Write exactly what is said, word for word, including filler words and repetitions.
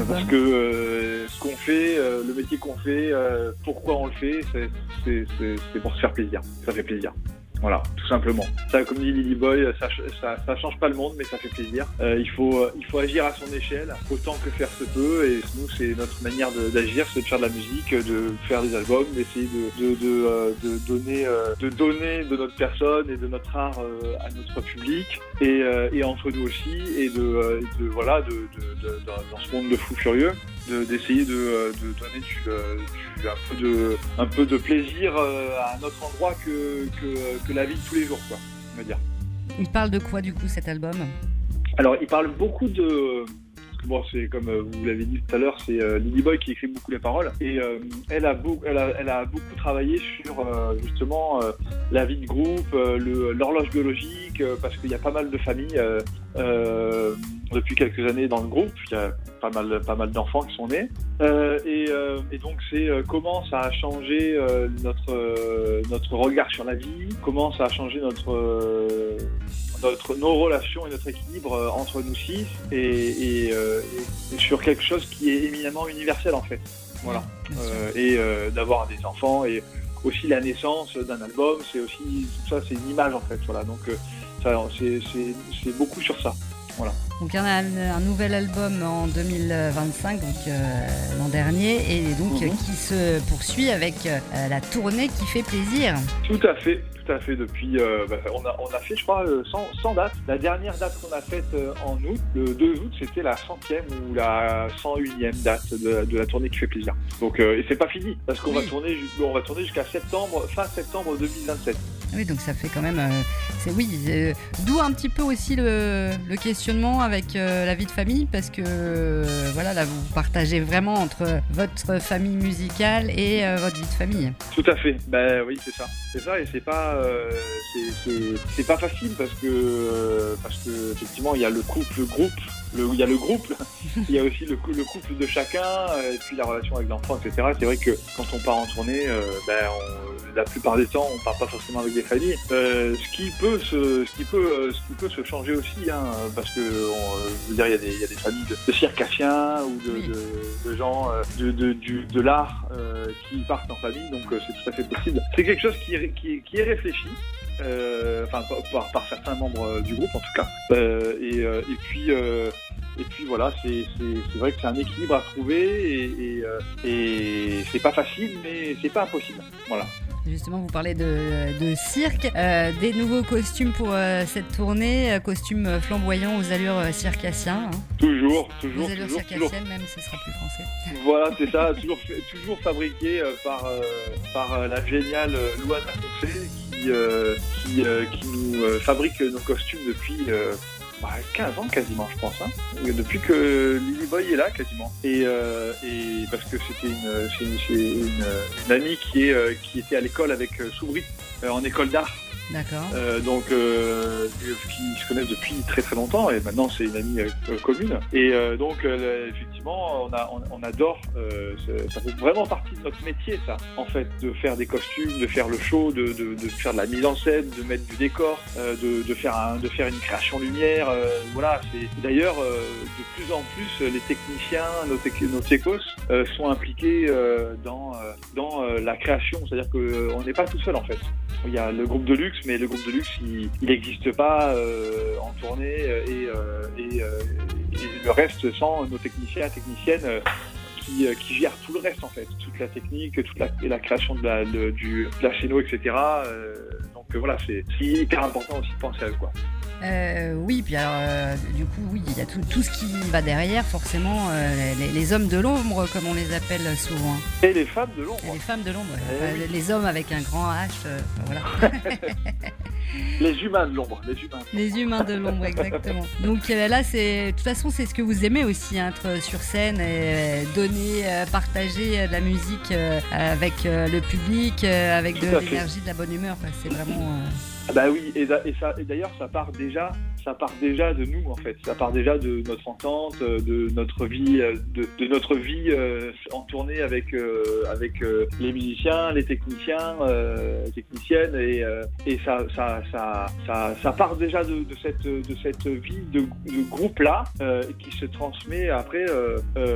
parce que euh, ce qu'on fait, euh, le métier qu'on fait, euh, pourquoi on le fait, c'est, c'est, c'est, c'est pour se faire plaisir. Ça fait plaisir. Voilà, tout simplement. Ça, comme dit Lily Boy, ça, ça, ça change pas le monde, mais ça fait plaisir. Euh, il faut, euh, il faut agir à son échelle, autant que faire se peut. Et nous, c'est notre manière de, d'agir, c'est de faire de la musique, de faire des albums, d'essayer de, de, de, euh, de donner, euh, de donner de notre personne et de notre art euh, à notre public, et, euh, et entre nous aussi, et de, euh, de voilà, de, de, de, de, dans ce monde de fous furieux, de, d'essayer de, de donner du, du, un peu de, un peu de plaisir à un autre endroit que, que, que la vie de tous les jours, quoi, on va dire. Il parle de quoi, du coup, cet album ? Alors, il parle beaucoup de... Bon, c'est comme vous l'avez dit tout à l'heure, c'est euh, Lily Boy qui écrit beaucoup les paroles, et euh, elle, a beau, elle, a, elle a beaucoup travaillé sur euh, justement euh, la vie de groupe, euh, le, l'horloge biologique, euh, parce qu'il y a pas mal de familles euh, euh, depuis quelques années dans le groupe, il y a pas mal, pas mal d'enfants qui sont nés, euh, et, euh, et donc c'est euh, comment ça a changé euh, notre, euh, notre regard sur la vie, comment ça a changé notre... Euh, Notre, nos relations et notre équilibre euh, entre nous six et, et, euh, et sur quelque chose qui est éminemment universel en fait. Voilà. Euh, et euh, d'avoir des enfants et aussi la naissance d'un album, c'est aussi tout ça, c'est une image en fait. Voilà. Donc euh, ça, c'est, c'est, c'est beaucoup sur ça. Voilà. Donc il y en a un, un nouvel album en deux mille vingt-cinq, donc euh, l'an dernier, et donc mm-hmm. qui se poursuit avec euh, la tournée qui fait plaisir. Tout à fait. Tout à fait, depuis, euh, bah, on, a, on a fait, je crois, cent, cent dates. La dernière date qu'on a faite euh, en août, le deux août, c'était la centième ou la cent unième date de, de la tournée qui fait plaisir. Donc, euh, et c'est pas fini, parce qu'on oui. va tourner, on va tourner jusqu'à septembre, fin septembre deux mille vingt-sept. Oui, donc ça fait quand même, euh, c'est oui, euh, d'où un petit peu aussi le, le questionnement avec euh, la vie de famille, parce que euh, voilà, là vous partagez vraiment entre votre famille musicale et euh, votre vie de famille. Tout à fait, ben oui, c'est ça, c'est ça, et c'est pas, euh, c'est, c'est, c'est pas facile parce que euh, parce que effectivement il y a le couple, le groupe, le, il y a le groupe, il y a aussi le, le couple de chacun, euh, et puis la relation avec l'enfant, et cetera. C'est vrai que quand on part en tournée, euh, ben on, la plupart des temps, on part pas forcément avec des familles. Euh, ce qui peut se, ce qui peut, ce qui peut se changer aussi, hein, parce que, on, je veux dire, il y a des, il y a des familles de, de circassiens ou de, oui. de, de gens de, de, du, de l'art euh, qui partent en famille, donc euh, c'est tout à fait possible. C'est quelque chose qui, qui, qui est réfléchi. Euh, enfin par, par certains membres du groupe en tout cas, euh, et, euh, et puis euh, et puis voilà, c'est, c'est, c'est vrai que c'est un équilibre à trouver et, et, euh, et c'est pas facile mais c'est pas impossible. Voilà. Justement, vous parlez de, de cirque, euh, des nouveaux costumes pour euh, cette tournée, euh, costumes flamboyants aux allures euh, circassiens. Hein. Toujours, toujours. Aux allures toujours, circassiennes, toujours. Même, ce sera plus français. Voilà, c'est ça, toujours, toujours fabriqué euh, par, euh, par euh, la géniale Louane Lafoncé qui, euh, qui, euh, qui nous euh, fabrique nos costumes depuis... Euh, Bah, quinze ans quasiment, je pense, hein. Depuis que Lily Boy est là quasiment. Et, euh, et parce que c'était une, c'est une, c'est une, une amie qui, est, euh, qui était à l'école avec euh, Soubry, euh, en école d'art. D'accord. Euh, donc, euh, qui se connaissent depuis très très longtemps et maintenant c'est une amie euh, commune. Et euh, donc, euh, effectivement, on, a, on, on adore. Euh, ça fait vraiment partie de notre métier, ça, en fait, de faire des costumes, de faire le show, de, de, de faire de la mise en scène, de mettre du décor, euh, de, de faire un, de faire une création lumière. Euh, voilà. C'est d'ailleurs euh, de plus en plus les techniciens, nos, tec- nos techos euh, sont impliqués euh, dans euh, dans euh, la création. C'est-à-dire que euh, on n'est pas tout seul en fait. Il y a le groupe de luxe, mais le groupe de luxe, il n'existe pas euh, en tournée et, euh, et, euh, et le reste sans nos techniciens et techniciennes euh, qui, euh, qui gèrent tout le reste en fait, toute la technique, toute la, la création de la, de, du, de la scéno, et cetera. Euh, donc euh, voilà, c'est, c'est hyper important aussi de penser à eux, quoi. Euh, oui, puis alors, euh, du coup, oui, il y a tout, tout ce qui va derrière, forcément, euh, les, les hommes de l'ombre, comme on les appelle souvent. Et les femmes de l'ombre. Et les femmes de l'ombre, eh enfin, oui. Les hommes avec un grand H, euh, voilà. Les humains de l'ombre, les humains. Les humains de l'ombre, exactement. Donc euh, là, c'est, de toute façon, c'est ce que vous aimez aussi, hein, être sur scène et donner, euh, partager euh, de la musique euh, avec euh, le public, euh, avec de l'énergie, de la bonne humeur. Quoi. C'est vraiment... Euh... Ah bah oui, et, et, ça, et d'ailleurs, ça part déjà... ça part déjà de nous en fait, ça part déjà de notre entente, de notre vie, de, de notre vie euh, en tournée avec euh, avec euh, les musiciens, les techniciens, euh, techniciennes et euh, et ça ça ça ça ça part déjà de, de cette de cette vie de, de groupe là euh, qui se transmet après euh, euh,